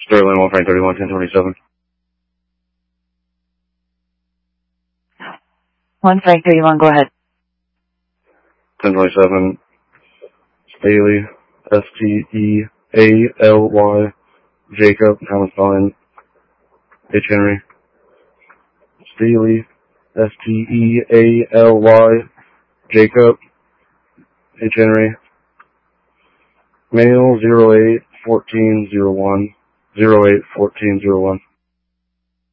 Sterling 1 Frank 31 1027. 1 Frank 31, go ahead. 1027. Staley, S-T-E-A-L-Y, Jacob, Thomas Fine, H. Henry. Staley, S-T-E-A-L-Y, Jacob, H. Henry. Male 08-1401, 08-1401.